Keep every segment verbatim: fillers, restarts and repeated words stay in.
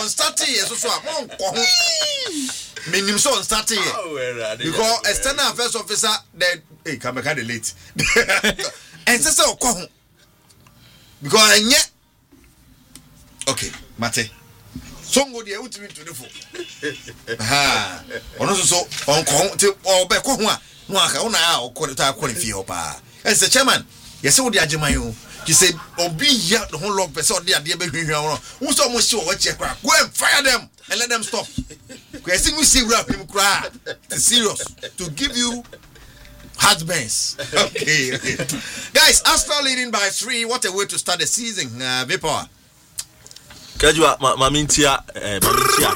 on starting here so so am ko ho minim so on starting here because external affairs officer then hey come back the late and say say ko ho because enye okay mate songo de utimi to the fo ha ono so so on ko te o be ko ho a no aka una a o ko ta ko fie ho pa as the chairman yes wo de ageman yo you say obi ya the whole log person de ade be hwehwe won wo so mo hye wo che kra go and fire them and let them stop because you see we him kra serious to give you heartburns. Okay, okay. Guys, Arsenal leading by three. What a way to start the season, uh, Vipor. Kajua mamintia mamintia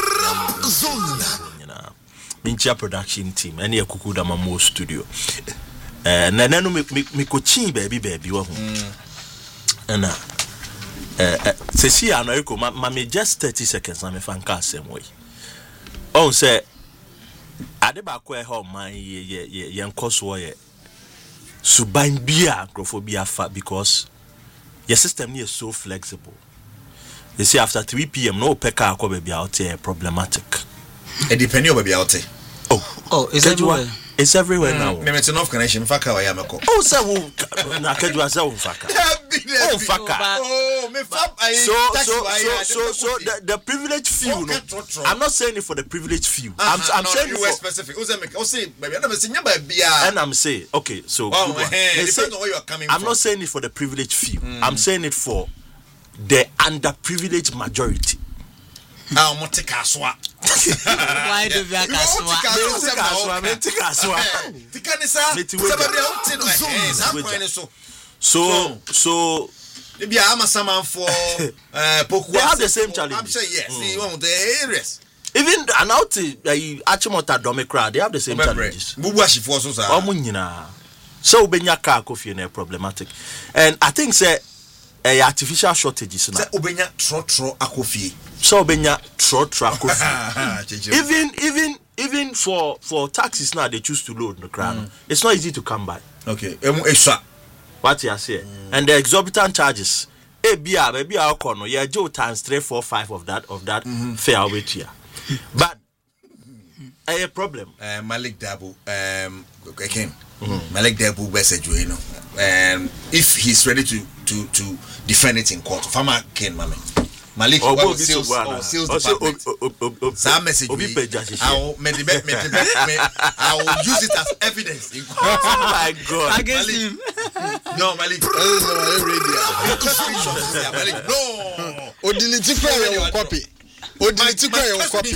zona mintia production team any akukuda mamo studio eh na nanu me coaching baby baby wa hu na eh sesi anoyiko ma me just thirty seconds na me fanka asem we on say ade ba ko e ho man ye ye ye nkoso ye suban bia grofobia fa because your system is so flexible. You see, after three p.m., no pekka ko baby out here problematic. It depends on baby out here. Oh, oh, it's everywhere. It's everywhere mm, now. Me it's enough connection. Faka wa yamako. Oh, say wo na kedwa say wo faka. Oh, faka. Oh, me fab. So, so, so, so, so the, the privileged few. No, I'm not saying it for the privileged few. Uh-huh, I'm, I'm no, saying you it were for specific. Who's that? Oh, say, baby, I'm saying baby. And I'm saying, okay, so oh, hey, depends say, on where you are coming I'm from. not saying it for the privileged few. Mm. I'm saying it for the underprivileged majority. Ah, motika aswa. Why do we akaswa? Motika aswa, motika aswa. Tikanisa. Sababu ya uti no. Eh, sampo so. So, so maybe I'm a saman for uh Poku. They have the same challenge. I'm sure yes. Mm. You want the areas. Even an out uh Achimota Domekra, they have the same challenges. Bubu ashifo so sa. Omo nyina. So obenya car coffee na problematic. And I think say uh, artificial shortages na. Say obenya tro tro akofie. So obenya tro tro akofie. Even even even for for taxis now they choose to load the car. Mm. It's not easy to come by. Okay. Emu extra. What you say? Mm. And the exorbitant charges. A B R, maybe our corner, yeah, Joe times three, four, five of that of that mm-hmm. fair weight here. But a problem. Uh, Malik Dabu, um, again, mm-hmm. Malik Dabu message you know, um, if he's ready to to to defend it in court, Farmer Ken Mami. Malik oh, well, sales, oh, sales department. That message I will I will use it as evidence in court. Oh my God! Against him. No, Malik. Malik. No. Odiliti kwa your copy. Odiliti kwa your copy.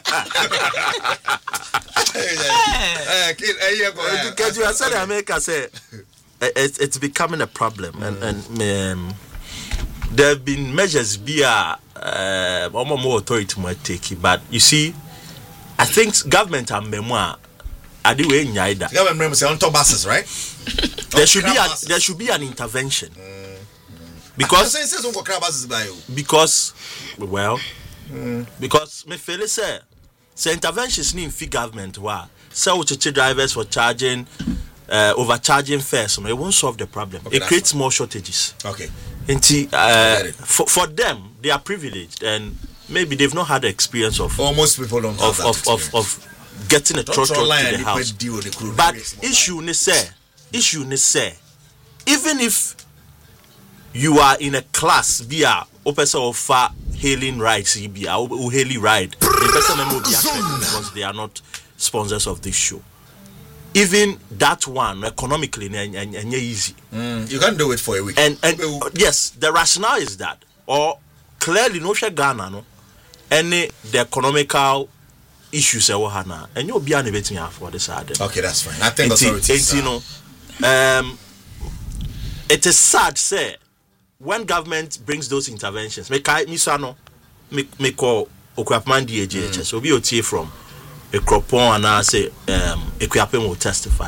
Eh, kid, eh, yeah, go. Because you said America say it's it's becoming a problem, and and um, there have been measures via uh, more authority might take it, but you see, I think government and memoir are the way neither. Government members say on top buses, right? There should be a, there should be an intervention mm. because because well mm. because me feel say say interventions need fee government wa say which drivers for charging uh, overcharging fares, so it won't solve the problem. Okay, it creates fine. More shortages. Okay. And uh, for for them, they are privileged, and maybe they've not had the experience of. Almost people don't of have that of, of of getting a truck to the house. But issue ne say, issue ne say, even if you are in a class via opesa offer hailing rides, be a hailing ride, the person may be affected because they are not sponsors of this show. Even that one economically and easy. Mm, you can't do it for a week. And and uh, yes, the rationale is that, or clearly no share Ghana no, any the economical issues that we have now, and you'll be unable for this side. Okay, that's fine. I think authorities. You know, um, it is sad, say, when government brings those interventions. Me kai misano, me me call Okuapman D H S. So be O T from. A cropon and I say um Equiapem will testify.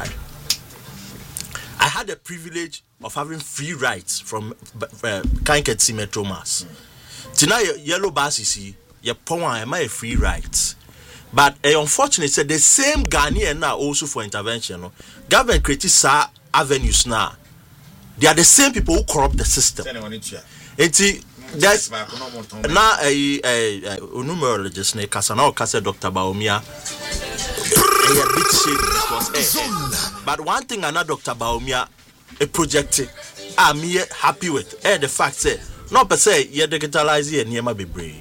I had the privilege of having free rides from uh, Kanketsi Metro Mass. Mm. Tonight yellow bus you see, your pon am a free rides. But uh, unfortunately said the same Ghanaian now also for intervention. No? Government created avenues now. They are the same people who corrupt the system. It's There's now a a numerologist named Kasana Kase Doctor Baumia. A bit shady, but one thing another Doctor Baumia a project I'm happy with. Eh, the fact say no per se you digitalize it and you might be brave.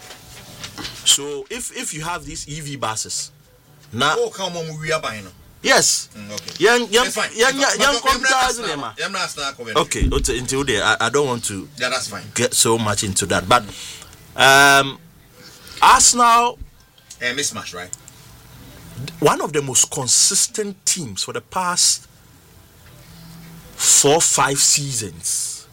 So if if you have these E V buses now, oh come on, we are buying. Yes. Mm, okay. Young, young, fine. young, young, young computers. Okay. Until there, I, I don't want to. Yeah, that's fine. Get so much into that, but um, Arsenal. A mismatch, right? One of the most consistent teams for the past four, five seasons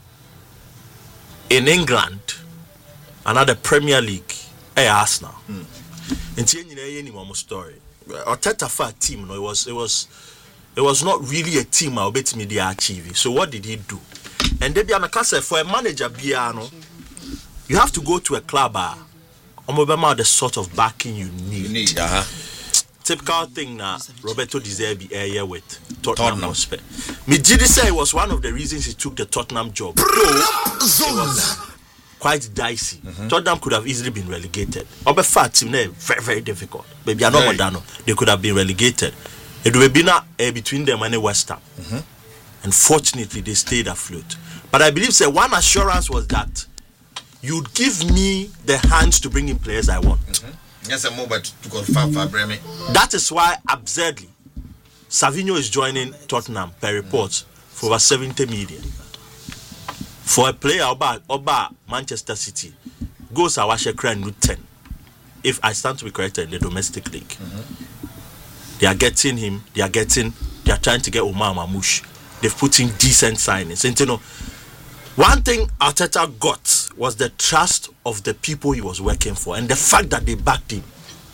in England, another Premier League, eh, Arsenal. Until you know any more story. Arteta for a team, no, it was it was it was not really a team I bet me they achieve. So what did he do? And then Bianca for a manager Biano, you have to go to a club uh, or the sort of backing you need. You need uh-huh. Typical thing now Roberto De Zerbi area with Tottenham Hotspur. Me did say it was one of the reasons he took the Tottenham job. Though it was quite dicey. Mm-hmm. Tottenham could have easily been relegated. Obe fat team very very difficult. Maybe I know Modano. They could have been relegated. It would have been uh, between them and West Ham. Mm-hmm. And fortunately they stayed afloat. But I believe say one assurance was that you'd give me the hands to bring in players I want. Mm-hmm. Yes, I'm mobile to confirm for Bremen. That is why absurdly Savinho is joining Tottenham per reports mm-hmm. for over seventy million. For a player about Oba Manchester City, goes our share new ten. If I stand to be corrected in the domestic league, mm-hmm. they are getting him. They are getting. They are trying to get Omar Mamouche. They've put in decent signings. And you know, one thing Arteta got was the trust of the people he was working for, and the fact that they backed him.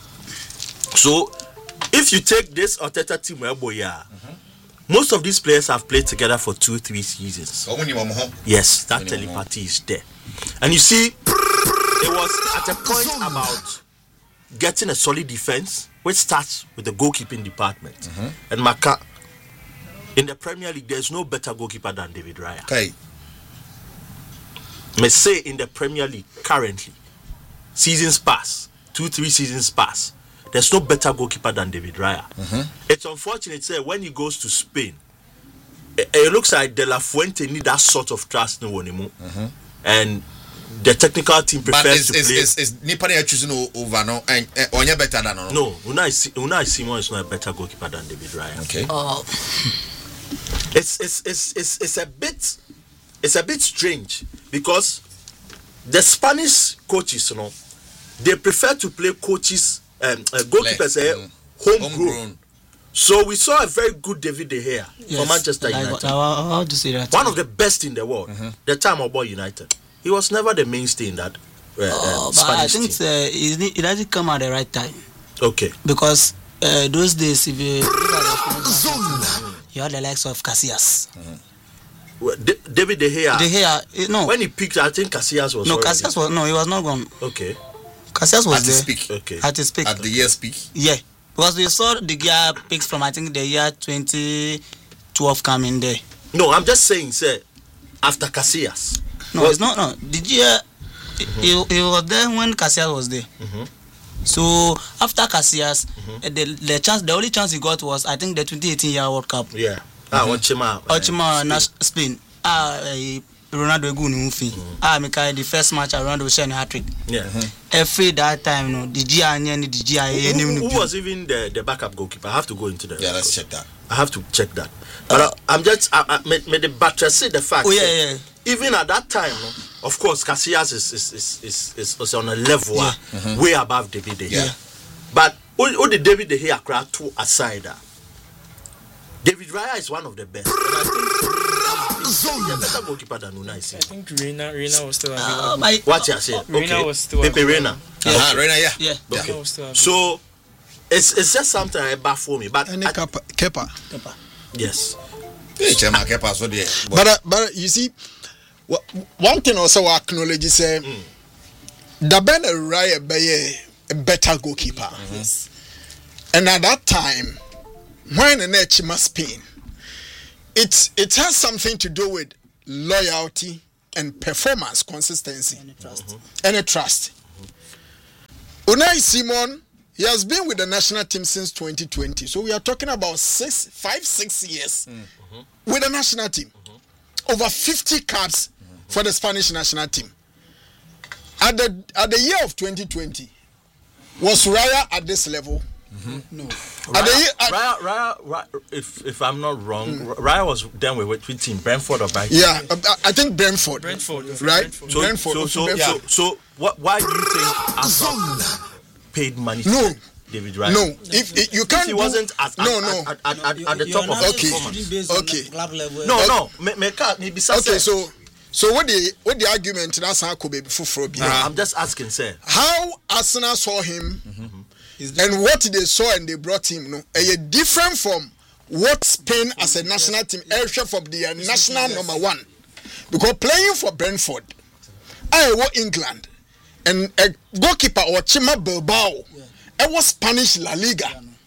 So, if you take this Arteta team, mm-hmm. most of these players have played together for two, three seasons. Yes, that telepathy is there. And you see, it was at a point about getting a solid defense, which starts with the goalkeeping department. Mm-hmm. And Maka, in the Premier League, there's no better goalkeeper than David Raya. Okay. May say in the Premier League currently, seasons pass, two, three seasons pass. There's no better goalkeeper than David Raya. Mm-hmm. It's unfortunate, say, when he goes to Spain, it, it looks like De La Fuente need that sort of trust no anymore. Mm-hmm. And the technical team prefers to play. But is is Nipani choosing over no and Onya better than no? No, Unai Unai Simon is not a better goalkeeper than David Raya. Okay. Oh. It's it's it's it's it's a bit it's a bit strange because the Spanish coaches, you know, they prefer to play coaches. Um, uh, goalkeepers are mm. homegrown. homegrown. So we saw a very good David De Gea yes, for Manchester United. I, I, I, I to say that one of the best in the world. Mm-hmm. The time of Boy United, he was never the mainstay in that. Uh, oh, uh, but Spanish I think team. Uh, it, it doesn't come at the right time. Okay. Because uh, those days, if you you had the likes of Casillas. Mm-hmm. Well, D- David De Gea. De Gea, no. When he picked, I think Casillas was. No, already. Casillas was no. He was not gone. Okay. Casillas was at there. His peak. Okay. At his peak. At the year's peak. Yeah, because we saw the year peaks from I think the year twenty twelve coming there. No, I'm just saying, sir. After Casillas. No, well, it's not. No, the year mm-hmm. he, he was there when Casillas was there. Mm-hmm. So after Casillas, mm-hmm. the the chance, the only chance he got was I think the twenty eighteen year World Cup. Yeah. Mm-hmm. Ah, Ochima. Ochima, uh, Spain. Spain. Ah, uh, Ronaldo Egu Nufi. Mm-hmm. Ah, Mikai, the first match Ronaldo shot a hat trick. Yeah. Mm-hmm. Every that time, no, the G I and the G I. Who, who, who was even the, the backup goalkeeper? I have to go into the. Yeah, let's check that. I have to check that. But uh, I, I'm just. I, I, may, may the buttress say the fact. Oh yeah, yeah. Even at that time, no, of course, Casillas is is is is, is, is on a level yeah. uh, mm-hmm. way above David De Gea. Yeah. But all, all the David De Gea crowd two aside. Uh, David Raya is one of the best. And I think he's a better goalkeeper than Unai. I think Reina, Reina was still available. Uh, my, what you say? Reina okay. was still Pepe Reina. Yeah. Uh-huh, Reina, yeah. Yeah. Okay. Reina was still available. So it's it's just something I baffle me. But Any I, Kepa. Kepa. Kepa. yes. Hey, Chema Kepa so there. But uh, but you see, w- one thing also I acknowledge is uh, mm. the Ben Raya be a better goalkeeper. Mm-hmm. Yes. And at that time, when an Chima Spain, it it has something to do with loyalty and performance consistency Any trust. mm-hmm. and a trust. Mm-hmm. Unai Simon, he has been with the national team since twenty twenty. So we are talking about six, five, six years mm-hmm. with the national team. Mm-hmm. Over fifty caps mm-hmm. for the Spanish national team. At the at the year of twenty twenty, was Raya at this level? Mm-hmm. No. Raya, the, at, Raya, Raya, Raya, if if I'm not wrong, mm. Raya was done with which team? Brentford or Brighton? Yeah, I think Brentford. Brentford, right? Brentford. So, Brentford. so, so, Brentford. so, so, what? Why do you think Arsenal paid money to No. David Raya? No, if, if you can't, If he do, wasn't at, at, no, no, at, at, at, You- at the you top are of not his Okay. performance. based on Okay. club level. No, no, me, me can't. Me be okay. So, so what the what the argument that's how could be before uh, I'm just asking, sir. how Arsenal saw him Mm-hmm. and what they saw and they brought him. No, a different from what Spain as a national team, area from the national number one, because playing for Brentford, I was England, and a goalkeeper or Chima Bilbao, I was Spanish La Liga.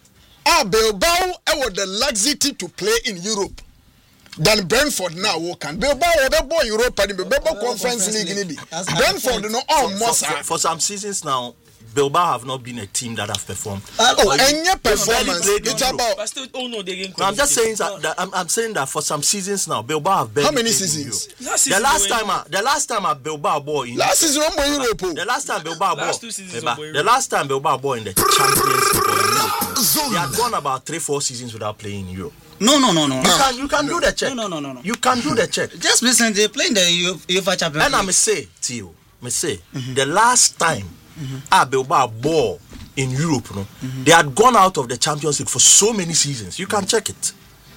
Ah, Bilbao, I was the luxury to play in Europe. Than Brentford now can Bilbao the boy Europe and the Bilbao Conference League ni bi. Brentford no all For, most for, for some seasons now, Bilbao have not been a team that have performed. oh, But you- and your you barely performance played in it's Europe. about But still, oh no, they didn't. No, I'm just saying that, that I'm, I'm saying that for some seasons now, Bilbao have barely how many played in seasons? Europe. Last The season last they were time, in- uh, the last time a Bilbao ball in Last season on Europe. oh. the last time Bilbao ball, Last two seasons Eba, of Europe. the last time Bilbao ball in the Champions League or in Europe, they had gone about three, four seasons without playing in Europe. No, no, no, no. You can, you can do the check. No, no, no, no, no. You can do the check. Just listen, they play in the UEFA Champions And I League. may say to you, me say the last time mm-hmm. a Bilbao ball in Europe, no, mm-hmm. they had gone out of the Champions League for so many seasons. You can check it.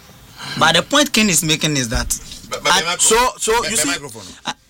But the point Ken is making is that But- but the I- micro- So, so the- you the see, microphone.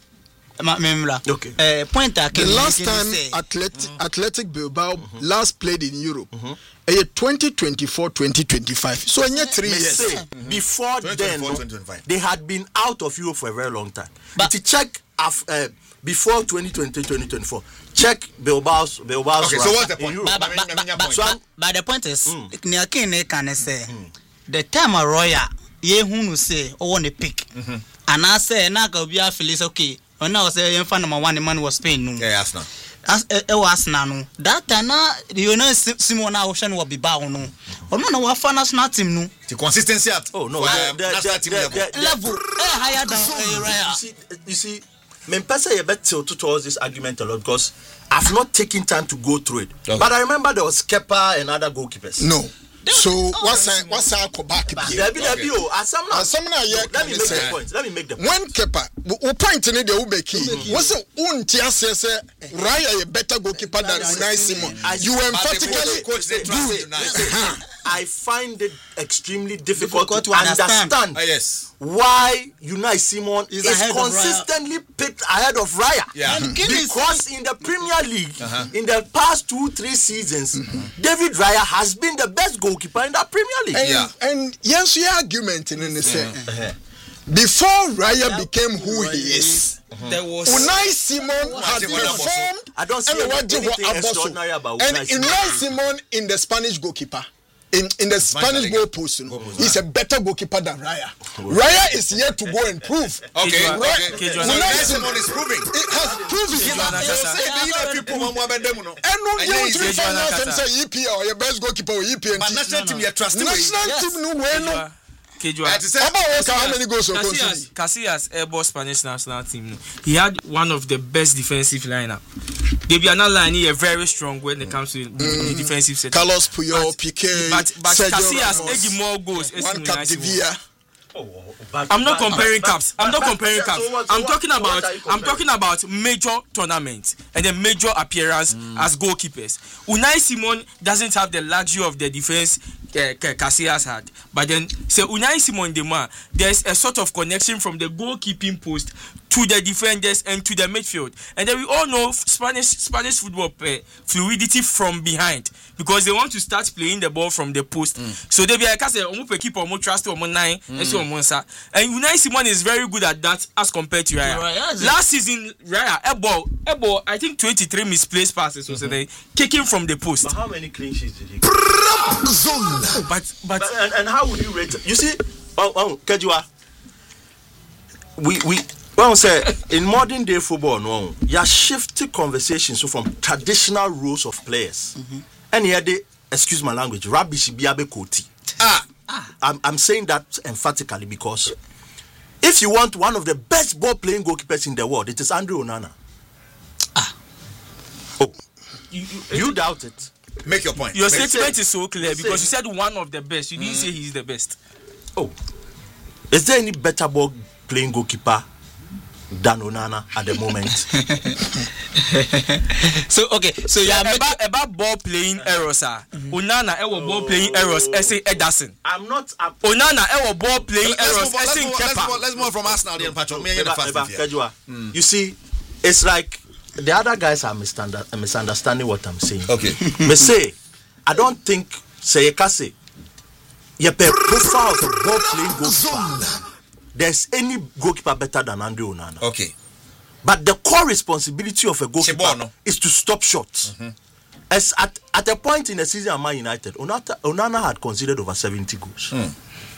Ma- Memla. Okay. Uh, point that The Ken is last making time is say, Athletic, Athletic Bilbao last played in Europe, a twenty twenty-four twenty twenty-five. So in three me years. say before twenty then, twenty-four, no, twenty twenty-five. they had been out of Europe for a very long time. But- But to check af, uh, before twenty twenty, twenty twenty-four, check Bilbao's Bilbao's Okay, so run what's the in point? Europe. but, but, I mean, but, I mean, but, point. but, So I'm- but the point is, Nia Ken can say, the time a Roya, ye who say, oh, on the pick. And I say, Naka be a Phyllis, okay. When I was saying, fan number one, the man was Spain. No. Yeah, Arsenal. As it was now, that time, you know, Simon Ocean will be bound. No, or no, what fan us not him. No The consistency at Oh no, for the- the the- national the- team the- level. the- level eh, higher than uh, you Raya. see, you see, me pesa you bet tilted towards this argument a lot because I've not taken time to go through it. Okay. But I remember there was Kepa and other goalkeepers. No. So what's I what's I go back here? There be there be oh, as some now. As some now, yeah, Let can me you make say- the point. Let me make the point. When Kepa, o point in the Ubeki, what's the untia says Raya a better goalkeeper than Unai Simon? I- You but the emphatically coach they trust good. him now. I find it extremely difficult, Difficult to, to understand. understand Ah, yes. why Unai Simon Is is, ahead of Raya. consistently picked ahead of Raya. Yeah. And Ken is- Because in the Premier League, Uh-huh. in the past two, three seasons, David Raya has been the best goalkeeper in the Premier League. And, Yeah. and yes, we are argumenting in the same. Uh-huh. Before Raya became who he is, There was Unai Simon had Wajih Wadaboso. performed. I don't see and anything Wajih Wadaboso. extraordinary about And Unai Simon. Unai Simon in the Spanish goalkeeper. In, in the Spanish League. goal post, you know, Goal post, he's a better goalkeeper than Raya. Raya is here to go and prove. Okay, Kejua- okay. Kejua- So Unai Unai Simon Simon is proving. It has proven. Kejua- And Kejua- Say the other people who are them, no. no, And you then want to he's- find out Kejua and say E P L or your best goalkeeper or E P L. But national team, you trust him. National Yes. team, no way, no. Kejua- Kejua. I say- How about work, how many goals you Casillas, conceded? Casillas, airball Spanish national team. no. He had one of the best defensive lineup. They be another line here very strong when it comes to the, the defensive set. Carlos Puyol, But- Piqué, But but Sergio Casillas Ramos, egi more goals. one cap de Villa. I'm not comparing caps. I'm not comparing caps. So what- so I'm what- talking so what about are you I'm comparing? talking about major tournaments and the major appearance as goalkeepers. Unai Simon doesn't have the luxury of the defense uh, Casillas had, but then say Unai Simon the man, there's a sort of connection from the goalkeeping post to the defenders and to the midfield, and then we all know Spanish Spanish football uh, fluidity from behind because they want to start playing the ball from the post. So they be like I say, omo pe keep omo trust omo nine, and so omo nsa. And Unai Simon is very good at that as compared to Raya. Raya is- Last season, Raya a ball, a ball, I think twenty-three misplaced passes was mm kicking from the post. But how many clean sheets did he get? But but But, and, and how would you rate it? You see, oh, oh, Kejua, we, we, Well, say in modern day football, no, you are shifting conversations so from traditional roles of players. Mm-hmm. And here they, excuse my language, rubbish biabe koti. Ah, I'm I'm saying that emphatically because if you want one of the best ball playing goalkeepers in the world, it is Andre Onana. Ah, oh, you, you, you doubt it. Make your point. Your Make statement is so clear because you said one of the best. You didn't mm. say he's the best. Oh, is there any better ball playing goalkeeper than Onana at the moment? so okay, so yeah, yeah about, about ball playing errors, sir. Mm-hmm. Onana ever ball playing errors. Essay Ederson. I'm not. I'm, Onana ever ball playing let's errors. Move, let's, move, let's, move, let's move from Arsenal. Then Patrick, me and the fast mm. You see, it's like the other guys are misunderstanding what I'm saying. Okay. Me say, I don't think say Kase. You have a profile of a ball playing goalkeeper. There's any goalkeeper better than Andre Onana. Okay. But the core responsibility of a goalkeeper Chibono. is to stop shots. Mm-hmm. As at, at a point in the season at Man United, Onana, Onana had considered over seventy goals. Mm.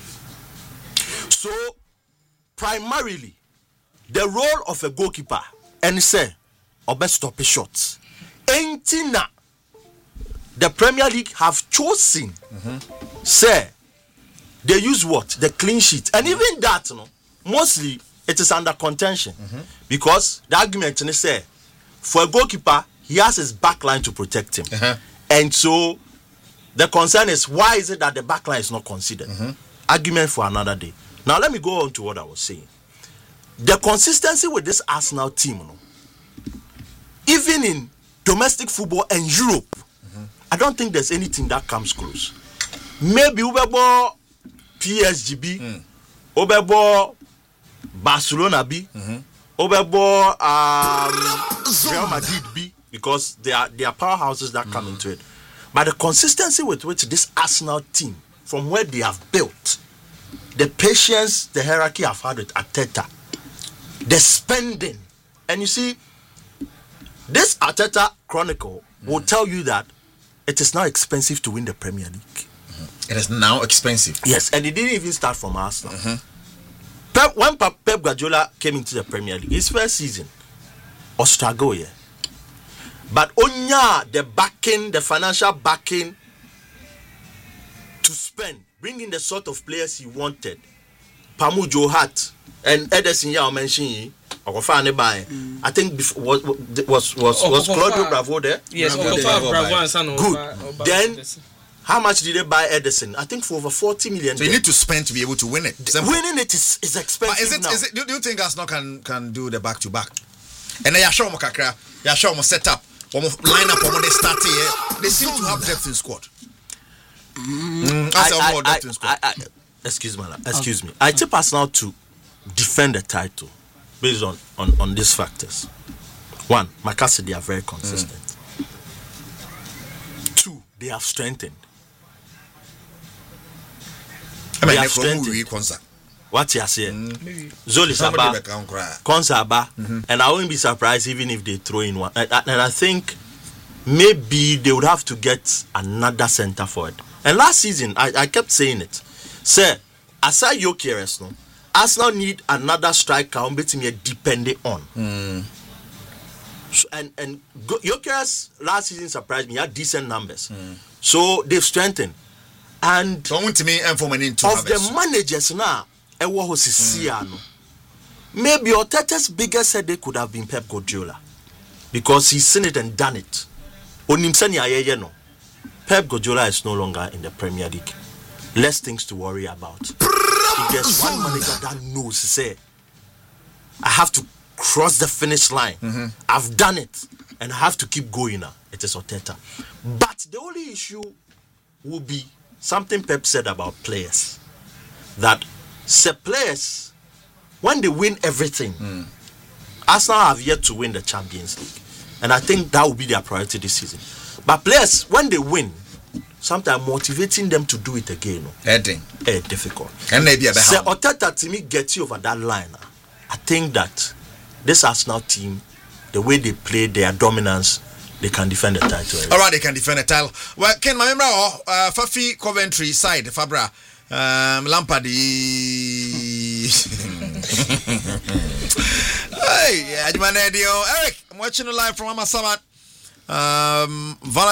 So, primarily, the role of a goalkeeper, and say, or best stop shots. Ain't the Premier League have chosen, mm-hmm. say, they use what? The clean sheet. And even that, you know, mostly it is under contention. Mm-hmm. Because the argument is say, for a goalkeeper, he has his back line to protect him. Uh-huh. And so the concern is, why is it that the back line is not considered? Mm-hmm. Argument for another day. Now let me go on to what I was saying. The consistency with this Arsenal team, you know, even in domestic football and Europe, mm-hmm. I don't think there's anything that comes close. Maybe Ubebo P S G B, mm. Obebo Barcelona B, mm-hmm. Obebo um, Real Madrid B, because they are they are powerhouses that mm. come into it. But the consistency with which this Arsenal team, from where they have built, the patience, the hierarchy I've had with Arteta, the spending, and you see, this Arteta Chronicle mm. will tell you that it is now expensive to win the Premier League. It is now expensive. Yes, and it didn't even start from Arsenal. Mm-hmm. Pep, when Pep Guardiola came into the Premier League, his first season, was struggle, yeah. But Onya, the backing, the financial backing to spend, bringing the sort of players he wanted, Pamu Johat and Ederson, yeah, I mentioned, mm. I think before, was was was, was Claudio Bravo there? Yes, Bravo, Bravo and son. Good. Then. How much did they buy Ederson? I think for over forty million. So you need to spend to be able to win it. Simple. Winning it is, is expensive. But is it, now. Is it, do, do you think Arsenal can can do the back to back? And then you show them kakra, you show them set up, line up, when they start here. They seem to have depth in squad. Mm, I, I, more depth I, in squad. I, I, excuse me, excuse okay. me. I tip Arsenal to defend the title based on on, on these factors. One, Makasi, they are very consistent. Mm. Two, they have strengthened. I mean, they strengthened. What you say? Mm. Zoli Saba, Konsaba, mm-hmm. and I wouldn't be surprised even if they throw in one. And, and I think maybe they would have to get another centre forward. And last season, I, I kept saying it. Say, aside Gyökeres, no, Arsenal need another striker on betting me depending on. Mm. So, and and Gyökeres last season surprised me. He had decent numbers, mm. so they've strengthened. And so to me, and for many of the managers now, mm. maybe Arteta's biggest headache could have been Pep Guardiola, because he's seen it and done it. Pep Guardiola is no longer in the Premier League. Less things to worry about. If there's one manager that knows, say, I have to cross the finish line. Mm-hmm. I've done it, and I have to keep going now. It is Arteta. But the only issue will be something Pep said about players. That say players, when they win everything, mm. Arsenal have yet to win the Champions League. And I think that will be their priority this season. But players, when they win, sometimes motivating them to do it again, heading, eh, difficult. And maybe a say Arteta to me gets you over that line. I think that this Arsenal team, the way they play, their dominance, they can defend the title. All right, they can defend the title. Well, Ken, my member, uh, Fafi Coventry side, Fabra, Um, Lampard. Hey, Ajman Edio. Eric, I'm watching the live from Amasamat. Um, Valentine.